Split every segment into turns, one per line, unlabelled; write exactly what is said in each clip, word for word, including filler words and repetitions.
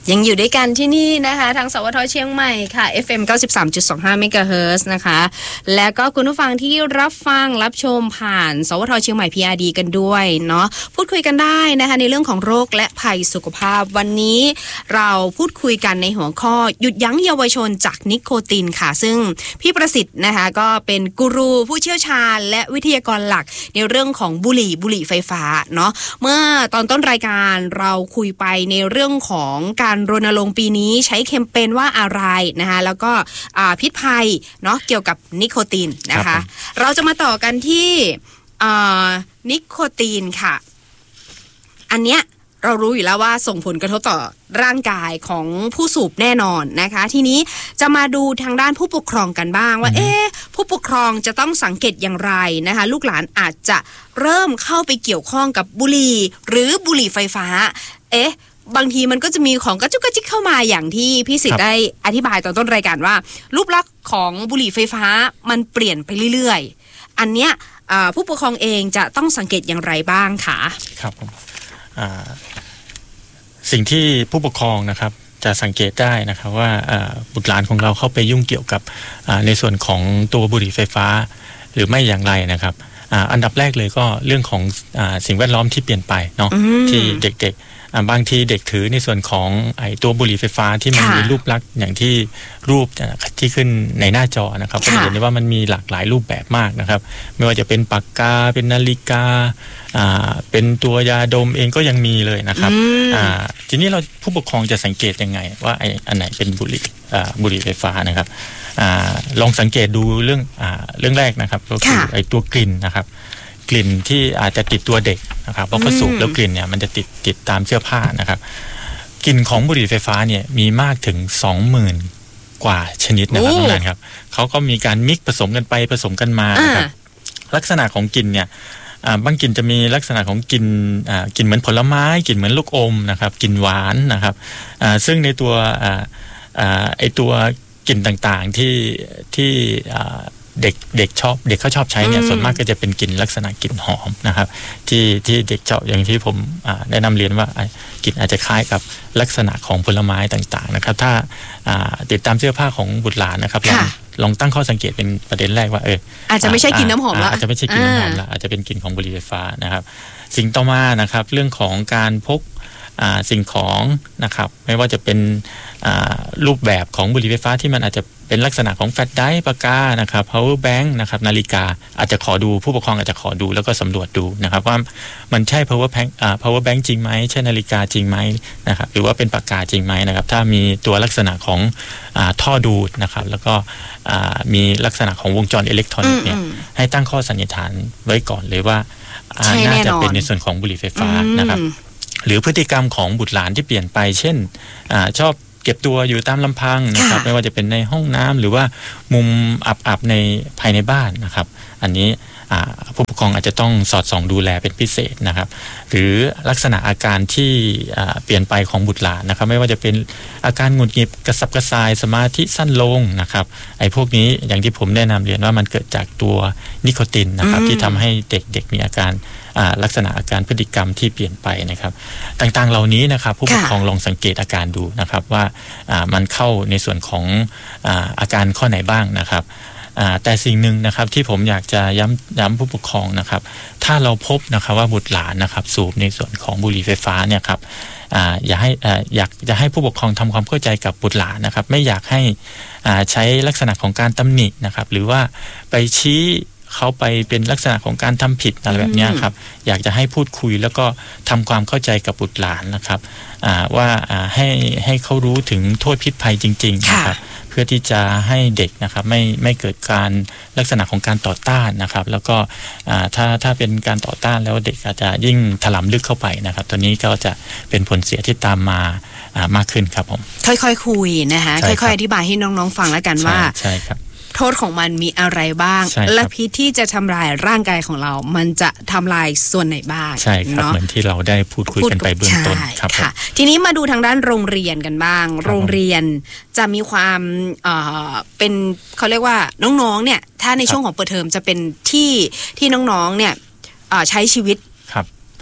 ยังอยู่ด้วยกันที่นี่นะคะทางสวทเชียงใหม่ค่ะ เอฟ เอ็ม เก้าสิบสามจุดสองห้า เมกะเฮิรตซ์นะคะแล้วก็คุณผู้ฟังที่รับฟังรับชมผ่านสวทเชียงใหม่ พี อาร์ ดี กันด้วยเนาะพูดคุยกันได้นะคะในเรื่องของโรคและภัยสุขภาพวันนี้เราพูดคุยกันในหัวข้อหยุดยั้งเยาวชนจากนิโคตินค่ะซึ่งพี่ประสิทธิ์นะคะก็เป็นกูรูผู้เชี่ยวชาญและวิทยากรหลักในเรื่องของบุหรี่บุหรี่ไฟฟ้าเนาะเมื่อตอนต้นรายการเราคุยไปในเรื่องของการรณรงค์ปีนี้ใช้แคมเปญว่าอะไรนะคะแล้วก็พิษภัยเนาะเกี่ยวกับนิโคตินนะคะเราจะมาต่อกันที่นิโคตินค่ะอันเนี้ยเรารู้อยู่แล้วว่าส่งผลกระทบต่อร่างกายของผู้สูบแน่นอนนะคะทีนี้จะมาดูทางด้านผู้ปกครองกันบ้างว่าเอ๊ะผู้ปกครองจะต้องสังเกตอย่างไรนะคะลูกหลานอาจจะเริ่มเข้าไปเกี่ยวข้องกับบุหรี่หรือบุหรี่ไฟฟ้าเอ๊ะบางทีมันก็จะมีของกระจุกกระจิกเข้ามาอย่างที่พี่สิทธิ์ได้อธิบายตอนต้นรายการว่ารูปลักษณ์ของบุหรี่ไฟฟ้ามันเปลี่ยนไปเรื่อยๆอันเนี้ยผู้ปกครองเองจะต้องสังเกตอย่างไรบ้างคะ
ครับผมสิ่งที่ผู้ปกครองนะครับจะสังเกตได้นะครับว่าบุตรหลานของเราเข้าไปยุ่งเกี่ยวกับในส่วนของตัวบุหรี่ไฟฟ้าหรือไม่อย่างไรนะครับอันดับแรกเลยก็เรื่องของสิ่งแวดล้อมที่เปลี่ยนไปเนาะที่เด็กๆบางทีเด็กถือในส่วนของไอ้ตัวบุหรี่ไฟฟ้าที่มันมีรูปลักษณ์อย่างที่รูปที่ขึ้นในหน้าจอนะครับก็จะเห็นได้ว่ามันมีหลากหลายรูปแบบมากนะครับไม่ว่าจะเป็นปากกาเป็นนาฬิกาเป็นตัวยาดมเองก็ยังมีเลยนะครับทีนี้เราผู้ปกครองจะสังเกตยังไงว่าไอ้อันไหนเป็นบุหรี่บุหรี่ไฟฟ้านะครับลองสังเกตดูเรื่องเรื่องแรกนะครับก็คือไอ้ตัวกลิ่นนะครับกลิ่นที่อาจจะติดตัวเด็กนะครับเพราะเขาสูบแล้วกลิ่นเนี่ยมันจะติดติดตามเสื้อผ้านะครับกลิ่นของบุหรี่ไฟฟ้าเนี่ยมีมากถึง สองหมื่น กว่าชนิดนะครับทุกท่านครับเขาก็มีการมิกผสมกันไปผสมกันมานะครับลักษณะของกลิ่นเนี่ยบางกลิ่นจะมีลักษณะของกลิ่นกลิ่นเหมือนผลไม้กลิ่นเหมือนลูกอมนะครับกลิ่นหวานนะครับซึ่งในตัวไอตัวกลิ่นต่างๆที่ที่เด็กเด็กชอบเด็กเขาชอบใช้เนี่ยส่วนมากก็จะเป็นกลิ่นลักษณะกลิ่นหอมนะครับที่ที่เด็กชอบอย่างที่ผมแนะนำเรียนว่ากลิ่นอาจจะคล้ายกับลักษณะของผลไม้ต่างๆนะครับถ้าติดตามเสื้อผ้าของบุตรหลานนะครับลองลองตั้งข้อสังเกตเป็นประเด็นแรกว่าเออ
อาจจะไม่ใช่กลิ่นน้ำหอมละ
อาจจะไม่ใช่กลิ่นน้ำหอมละอาจจะเป็นกลิ่นของบุหรี่ไฟฟ้านะครับสิ่งต่อมานะครับเรื่องของการพกสิ่งของนะครับไม่ว่าจะเป็นรูปแบบของบุหรี่ไฟฟ้าที่มันอาจจะเป็นลักษณะของแฟลชไดร์ปากกานะครับ power bank นะครับนาฬิกาอาจจะขอดูผู้ปกครองอาจจะขอดูแล้วก็สำรวจดูนะครับว่ามันใช่ power bank power bank จริงไหมใช่นาฬิกาจริงไหมนะครับหรือว่าเป็นปากกาจริงไหมนะครับถ้ามีตัวลักษณะของท่อดูดนะครับแล้วก็มีลักษณะของวงจรอิเล็กทรอนิกส์เนี่ยให้ตั้งข้อสันนิษฐานไว้ก่อนเลยว่าน่าจะเป็นในส่วนของบุหรี่ไฟฟ้านะครับหรือพฤติกรรมของบุตรหลานที่เปลี่ยนไปเช่นอ่าชอบเก็บตัวอยู่ตามลำพังนะครับไม่ว่าจะเป็นในห้องน้ำหรือว่ามุมอับๆในภายในบ้านนะครับอันนี้ผู้ปกครองอาจจะต้องสอดส่องดูแลเป็นพิเศษนะครับหรือลักษณะอาการที่เปลี่ยนไปของบุตรหลานนะครับไม่ว่าจะเป็นอาการหงุดหงิดกระสับกระส่ายสมาธิสั้นลงนะครับไอ้พวกนี้อย่างที่ผมแนะนำเรียนว่ามันเกิดจากตัวนิโคตินนะครับที่ทำให้เด็กๆมีอาการลักษณะอาการพฤติกรรมที่เปลี่ยนไปนะครับต่างๆเหล่านี้นะครับผู้ปกครองลองสังเกตอาการดูนะครับว่ามันเข้าในส่วนของอาการข้อไหนบ้างนะครับแต่สิ่งหนึ่งนะครับที่ผมอยากจะย้ำย้ำผู้ปกครองนะครับถ้าเราพบนะครับว่าบุตรหลานนะครับสูบในส่วนของบุหรี่ไฟฟ้าเนี่ยครับอยากให้อยากจะให้ผู้ปกครองทำความเข้าใจกับบุตรหลานนะครับไม่อยากให้ใช้ลักษณะของการตำหนินะครับหรือว่าไปชี้เขาไปเป็นลักษณะของการทำผิดอะไรแบบนี้ครับอยากจะให้พูดคุยแล้วก็ทำความเข้าใจกับบุตรหลานนะครับว่าให้ให้เขารู้ถึงโทษพิษภัยจริงๆนะครับเพื่อที่จะให้เด็กนะครับไม่ไม่เกิดการลักษณะของการต่อต้านนะครับแล้วก็ถ้าถ้าเป็นการต่อต้านแล้วเด็กอาจจะยิ่งถลำลึกเข้าไปนะครับตัวนี้ก็จะเป็นผลเสียที่ตามมามากขึ้นครับผม
ค่อยๆคุยนะคะค่อยๆอธิบายให้น้องๆฟังแล้วกันว่า
ใช่ครับ
โทษของมันมีอะไรบ้างและพิษที่จะทำลายร่างกายของเรามันจะทำลายส่วนไหนบ้าง
ใช่ครับเหมือนที่เราได้พูดคุยกันไปเบื้องต้นครับ
ค่ะทีนี้มาดูทางด้านโรงเรียนกันบ้างโรงเรียนจะมีความเอ่อเป็นเขาเรียกว่าน้องๆเนี่ยถ้าในช่วงของเปิดเทอมจะเป็นที่ที่น้องๆเนี่ยใช้ชีวิต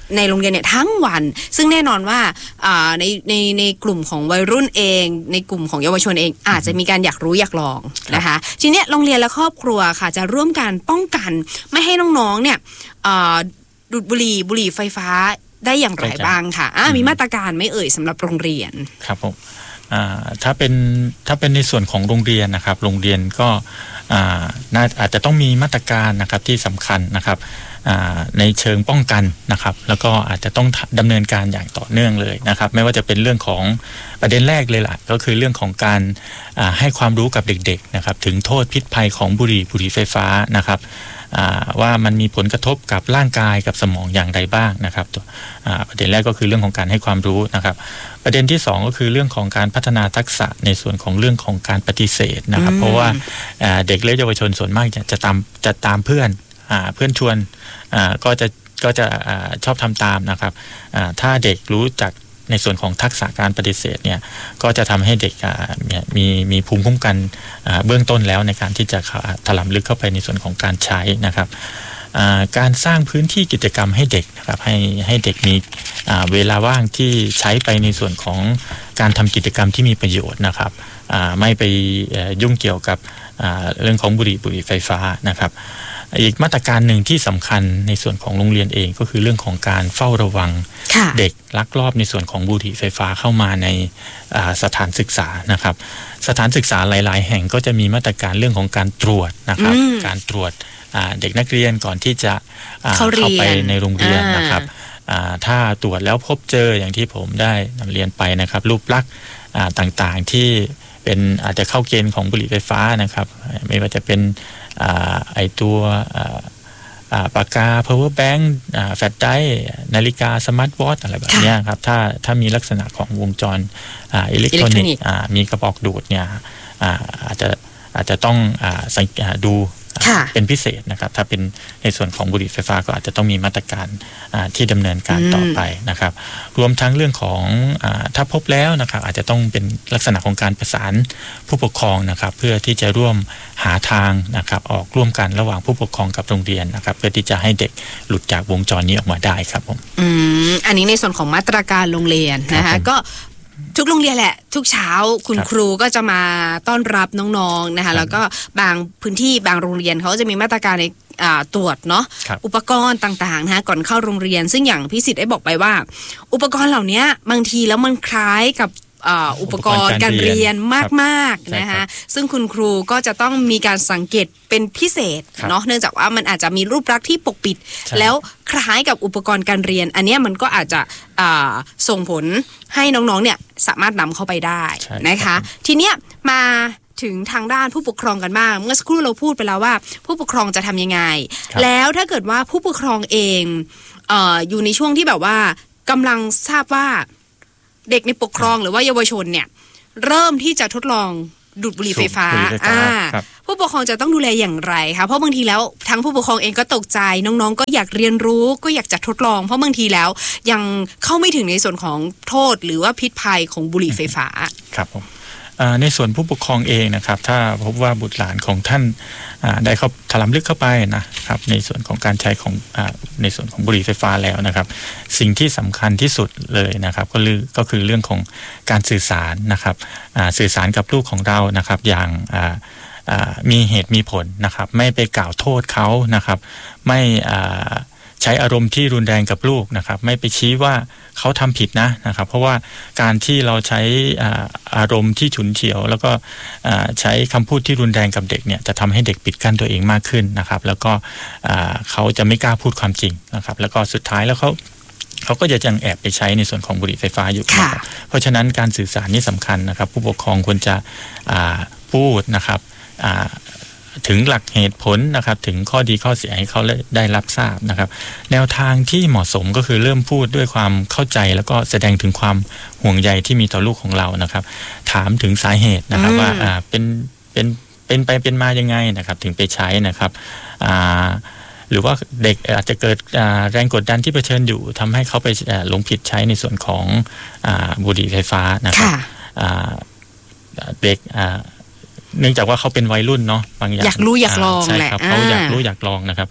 ในโรงเรียนเนี่ยทั้งวันซึ่งแน่นอนว่าในในในกลุ่มของวัยรุ่นเองในกลุ่มของเยาวชนเองอาจจะมีการอยากรู้อยากลองนะคะทีนี้โรงเรียนและครอบครัวค่ะจะร่วมกันป้องกันไม่ให้น้องๆเนี่ยดูดบุหรี่บุหรี่ไฟฟ้าได้อย่างไรบ้างค่ะมีมาตรการไม่เอ่ยสำหรับโรงเรียน
ครับผมถ้าเป็นถ้าเป็นในส่วนของโรงเรียนนะครับโรงเรียนก็น่าอาจจะต้องมีมาตรการนะครับที่สำคัญนะครับในเชิงป้องกันนะครับแล้วก็อาจจะต้องดำเนินการอย่างต่อเนื่องเลยนะครับไม่ว่าจะเป็นเรื่องของประเด็นแรกเลยล่ะก็คือเรื่องของการให้ความรู้กับเด็กๆนะครับถึงโทษพิษภัยของบุหรี่บุหรี่ไฟฟ้านะครับว่ามันมีผลกระทบกับร่างกายกับสมองอย่างไรบ้างนะครับประเด็นแรกก็คือเรื่องของการให้ความรู้นะครับประเด็นที่สองก็คือเรื่องของการพัฒนาทักษะในส่วนของเรื่องของการปฏิเสธนะครับเพราะว่าเด็กและเยาวชนส่วนมากจะตามจะตามเพื่อนเพื่อนชวนก็จะก็จะชอบทำตามนะครับถ้าเด็กรู้จักในส่วนของทักษะการปฏิเสธเนี่ยก็จะทำให้เด็กมีมีภูมิคุ้มกันเบื้องต้นแล้วในการที่จะถลำลึกเข้าไปในส่วนของการใช้นะครับการสร้างพื้นที่กิจกรรมให้เด็กนะครับให้ให้เด็กมีเวลาว่างที่ใช้ไปในส่วนของการทำกิจกรรมที่มีประโยชน์นะครับไม่ไปยุ่งเกี่ยวกับเรื่องของบุหรี่บุหรี่ไฟฟ้านะครับอีกมาตรการหนึ่งที่สำคัญในส่วนของโรงเรียนเองก็คือเรื่องของการเฝ้าระวังเด็กลักลอบในส่วนของบุหรี่ไฟฟ้าเข้ามาในสถานศึกษานะครับสถานศึกษาหลายๆแห่งก็จะมีมาตรการเรื่องของการตรวจนะครับการตรวจเด็กนักเรียนก่อนที่จะเข้าไปในโรงเรียนนะครับถ้าตรวจแล้วพบเจออย่างที่ผมได้นำเรียนไปนะครับรูปลักษณ์ต่างๆที่เป็นอาจจะเข้าเกณฑ์ของบุหรี่ไฟฟ้านะครับไม่ว่าจะเป็นไอตัวปากกา power bank แฟลชไดรฟ์นาฬิกาสมาร์ทวอทช์อะไรแบบนี้ครับถ้าถ้ามีลักษณะของวงจรอิเล็กทรอนิกส์มีกระบอกดูดเนี่ยอาจจะอาจจะต้องดูเป็นพิเศษนะครับถ้าเป็นในส่วนของบุหรี่ไฟฟ้าก็อาจจะต้องมีมาตรการที่ดำเนินการต่อไปนะครับรวมทั้งเรื่องของถ้าพบแล้วนะครับอาจจะต้องเป็นลักษณะของการประสานผู้ปกครองนะครับเพื่อที่จะร่วมหาทางนะครับออกร่วมกันระหว่างผู้ปกครองกับโรงเรียนนะครับเพื่อที่จะให้เด็กหลุดจากวงจรนี้ออกมาได้ครับผม
อืมอันนี้ในส่วนของมาตรการโรงเรียนนะคะก็ทุกโรงเรียนแหละทุกเช้าคุณครูก็จะมาต้อนรับน้องๆนะคะแล้วก็บางพื้นที่บางโรงเรียนเขาจะมีมาตรการในตรวจเนาะอุปกรณ์ต่างๆนะคะก่อนเข้าโรงเรียนซึ่งอย่างพี่สิทธิ์ได้บอกไปว่าอุปกรณ์เหล่านี้บางทีแล้วมันคล้ายกับอุปกรณ์การเรียนมากๆนะคะซึ่งคุณครูก็จะต้องมีการสังเกตเป็นพิเศษเนาะเนื่องจากว่ามันอาจจะมีรูปลักษณ์ที่ปกปิดแล้วคล้ายกับอุปกรณ์การเรียนอันนี้มันก็อาจจะส่งผลให้น้องๆเนี่ยสามารถนำเข้าไปได้นะคะทีเนี้ยมาถึงทางด้านผู้ปกครองกันบ้างเมื่อสักครู่เราพูดไปแล้วว่าผู้ปกครองจะทำยังไงแล้วถ้าเกิดว่าผู้ปกครองเองเอ่ออยู่ในช่วงที่แบบว่ากำลังทราบว่าเด็กในปกครองหรือว่าเยาวชนเนี่ยเริ่มที่จะทดลองดูดบุหรี่ไฟฟ้าอ่าผู้ปกครองจะต้องดูแลอย่างไรคะเพราะบางทีแล้วทั้งผู้ปกครองเองก็ตกใจน้องๆก็อยากเรียนรู้ก็อยากจะทดลองเพราะบางทีแล้วยังเข้าไม่ถึงในส่วนของโทษหรือว่าพิษภัยของบุหรี่ไฟฟ้า
ครับผมในส่วนผู้ปกครองเองนะครับถ้าพบว่าบุตรหลานของท่านได้เข้าถลำลึกเข้าไปนะครับในส่วนของการใช้ของในส่วนของบุหรี่ไฟฟ้าแล้วนะครับสิ่งที่สำคัญที่สุดเลยนะครับก็คือก็คือเรื่องของการสื่อสารนะครับสื่อสารกับลูกของเรานะครับอย่างมีเหตุมีผลนะครับไม่ไปกล่าวโทษเขานะครับไม่ใช้อารมณ์ที่รุนแรงกับลูกนะครับไม่ไปชี้ว่าเขาทำผิดนะนะครับเพราะว่าการที่เราใช้อารมณ์ที่ฉุนเฉียวแล้วก็ใช้คำพูดที่รุนแรงกับเด็กเนี่ยจะทำให้เด็กปิดกั้นตัวเองมากขึ้นนะครับแล้วก็เขาจะไม่กล้าพูดความจริงนะครับแล้วก็สุดท้ายแล้วเขาเขาก็จะยังแอบไปใช้ในส่วนของบุหรี่ไฟฟ้าอยู่นะครับเพราะฉะนั้นการสื่อสารนี่สำคัญนะครับผู้ปกครองควรจะพูดนะครับถึงหลักเหตุผลนะครับถึงข้อดีข้อเสียให้เขาได้รับทราบนะครับแนวทางที่เหมาะสมก็คือเริ่มพูดด้วยความเข้าใจแล้วก็แสดงถึงความห่วงใยที่มีต่อลูกของเรานะครับถามถึงสาเหตุนะครับว่าอ่าเป็นเป็นเป็นไปเป็นมายังไงนะครับถึงไปใช้นะครับอ่าหรือว่าเด็กอาจจะเกิดแรงกดดันที่เผชิญอยู่ทำให้เขาไปหลงผิดใช้ในส่วนของบุหรี่ไฟฟ้านะครับเด็กเนื่องจากว่าเขาเป็นวัยรุ่นเนาะบางอย่าง
อยากรู้อยากลอง
ใช่ครับเขาอยากรู้อยากลองนะครับ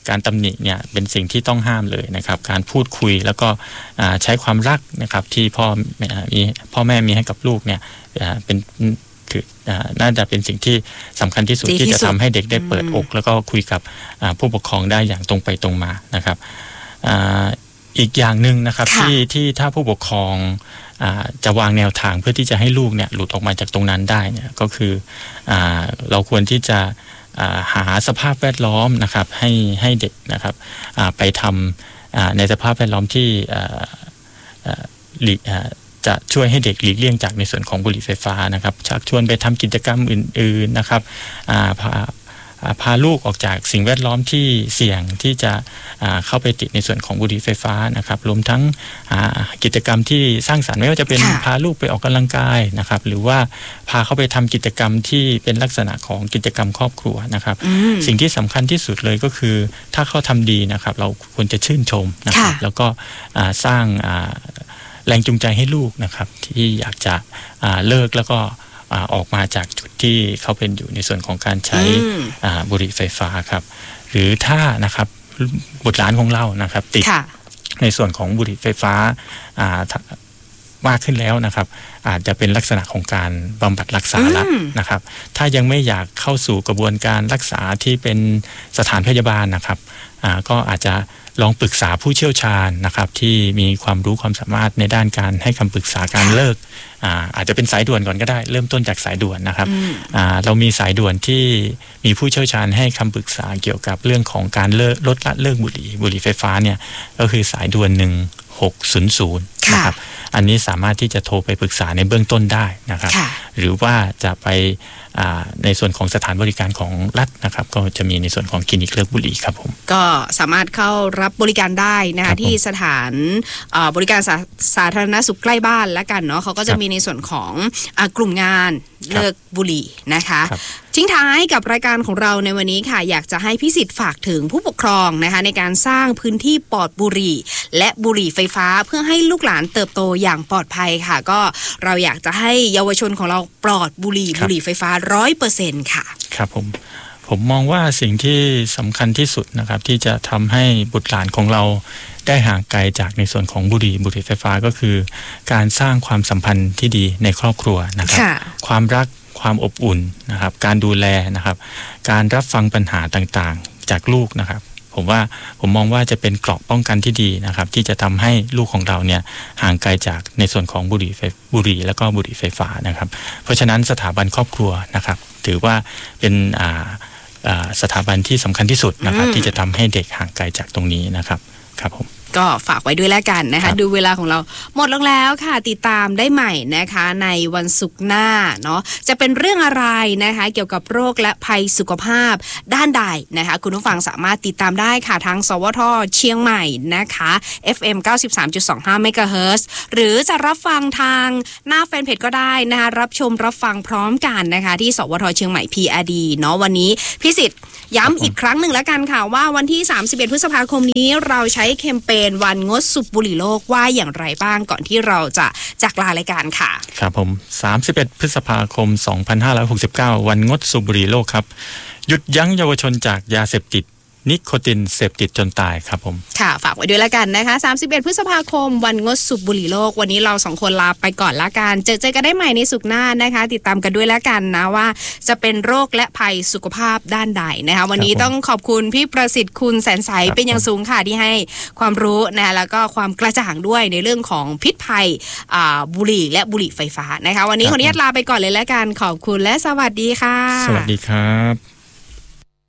การตำหนิเนี่ยเป็นสิ่งที่ต้องห้ามเลยนะครับการพูดคุยแล้วก็ใช้ความรักนะครับที่พ่อมีพ่อแม่มีให้กับลูกเนี่ยเป็นน่าจะเป็นสิ่งที่สำคัญที่สุดที่จะทำให้เด็กได้เปิดอกแล้วก็คุยกับผู้ปกครองได้อย่างตรงไปตรงมานะครับอีกอย่างหนึ่งนะครับที่ที่ถ้าผู้ปกครองจะวางแนวทางเพื่อที่จะให้ลูกเนี่ยหลุดออกมาจากตรงนั้นได้เนี่ยก็คือเราควรที่จะหาสภาพแวดล้อมนะครับให้ให้เด็กนะครับไปทำในสภาพแวดล้อมที่จะช่วยให้เด็กหลีกเลี่ยงจากในส่วนของบุหรี่ไฟฟ้านะครับชักชวนไปทำกิจกรรมอื่นๆนะครับพาพาลูกออกจากสิ่งแวดล้อมที่เสี่ยงที่จะเข้าไปติดในส่วนของบุหรี่ไฟฟ้านะครับรวมทั้งกิจกรรมที่สร้างสรรค์ไม่ว่าจะเป็นพาลูกไปออกกำลังกายนะครับหรือว่าพาเขาไปทำกิจกรรมที่เป็นลักษณะของกิจกรรมครอบครัวนะครับสิ่งที่สำคัญที่สุดเลยก็คือถ้าเขาทำดีนะครับเราควรจะชื่นชมนะครับแล้วก็สร้างแรงจูงใจให้ลูกนะครับที่อยากจะเลิกแล้วก็ออกมาจากจุดที่เขาเป็นอยู่ในส่วนของการใช้บุหรี่ไฟฟ้าครับหรือถ้านะครับบุตรหลานของเรานะครับติดในส่วนของบุหรี่ไฟฟ้ามากขึ้นแล้วนะครับอาจจะเป็นลักษณะของการบำบัดรักษาละนะครับถ้ายังไม่อยากเข้าสู่กระบวนการรักษาที่เป็นสถานพยาบาลนะครับก็อาจจะลองปรึกษาผู้เชี่ยวชาญนะครับที่มีความรู้ความสามารถในด้านการให้คำปรึกษาการเลิก อาอาจจะเป็นสายด่วนก่อนก็ได้เริ่มต้นจากสายด่วนนะครับเรามีสายด่วนที่มีผู้เชี่ยวชาญให้คำปรึกษาเกี่ยวกับเรื่องของการเลิกลดละเลิกบุหรี่บุหรี่ไฟฟ้าเนี่ยก็คือสายด่วนหนึ่งหกศูนย์ศูนย์นะครับอันนี้สามารถที่จะโทรไปปรึกษาในเบื้องต้นได้นะครับหรือว่าจะไปในส่วนของสถานบริการของรัฐนะครับก็จะมีในส่วนของคลินิกเลิกบุหรี่ครับผม
ก็สามารถเข้ารับบริการได้นะคะที่สถานบริการสา, สาธารณสุขใกล้บ้านแล้วกันเนาะเขาก็จะมีในส่วนของกลุ่มงานเลิกบุหรี่นะคะทิ้งท้ายกับรายการของเราในวันนี้ค่ะอยากจะให้พี่สิทธิ์ฝากถึงผู้ปกครองนะคะในการสร้างพื้นที่ปลอดบุหรี่และบุหรี่ไฟฟ้าเพื่อให้ลูกหลานเติบโตอย่างปลอดภัยค่ะก็เราอยากจะให้เยาวชนของเราปลอดบุหรี่บุหรี่ไฟฟ้า ร้อยเปอร์เซ็นต์ ค่ะ
ครับผมผมมองว่าสิ่งที่สำคัญที่สุดนะครับที่จะทำให้บุตรหลานของเราได้ห่างไกลจากในส่วนของบุหรี่บุหรี่ไฟฟ้าก็คือการสร้างความสัมพันธ์ที่ดีในครอบครัวนะครับความรักความอบอุ่นนะครับการดูแลนะครับการรับฟังปัญหาต่างๆจากลูกนะครับผมว่าผมมองว่าจะเป็นเกราะป้องกันที่ดีนะครับที่จะทำให้ลูกของเราเนี่ยห่างไกลจากในส่วนของบุหรี่บุหรี่แล้วก็บุหรี่ไฟฟ้านะครับเพราะฉะนั้นสถาบันครอบครัวนะครับถือว่าเป็นอ่าอ่าสถาบันที่สำคัญที่สุดนะครับที่จะทำให้เด็กห่างไกลจากตรงนี้นะครับครับผม
ก็ฝากไว้ด้วยแล้วกันนะคะดูเวลาของเราหมดลงแล้วค่ะติดตามได้ใหม่นะคะในวันศุกร์หน้าเนาะจะเป็นเรื่องอะไรนะคะเกี่ยวกับโรคและภัยสุขภาพด้านใดนะคะคุณผู้ฟังสามารถติดตามได้ค่ะทางสวทเชียงใหม่นะคะ เอฟ เอ็ม เก้าสิบสามจุดสองห้า เมกะเฮิรตซ์หรือจะรับฟังทางหน้าแฟนเพจก็ได้นะคะรับชมรับฟังพร้อมกันนะคะที่สวทเชียงใหม่ พี อาร์ ดี เนาะวันนี้พี่สิทธิ์ย้ำอีกครั้งหนึ่งแล้วกันค่ะว่าวันที่สามสิบเอ็ดพฤษภาคมนี้เราใช้แคมเปญวันงดสูบบุหรี่โลกว่าอย่างไรบ้างก่อนที่เราจะจากลารายการค่ะ
ครับผมสามสิบเอ็ดพฤษภาคมสองพันห้าร้อยหกสิบเก้าวันงดสูบบุหรี่โลกครับหยุดยั้งเยาวชนจากยาเสพติดนิโคตินเสพติดจนตายครับผม
ค่ะฝากไว้ด้วยละกันนะคะสามสิบเอ็ดพฤษภาคมวันงดสูบบุหรี่โลกวันนี้เราสองคนลาไปก่อนละกันเจอเจอกันได้ใหม่ในศุกร์หน้านะคะติดตามกันด้วยละกันนะว่าจะเป็นโรคและภัยสุขภาพด้านใดนะคะวันนี้ต้องขอบคุณพี่ประสิทธิ์คุณแสนใสเป็นอย่างสูงค่ะที่ให้ความรู้นะแล้วก็ความกระจ่างด้วยในเรื่องของพิษภัยบุหรี่และบุหรี่ไฟฟ้านะคะวันนี้ขออนุญาตลาไปก่อนเลยละกันขอบคุณและสวัสดีค่ะ
สวัสดีครับ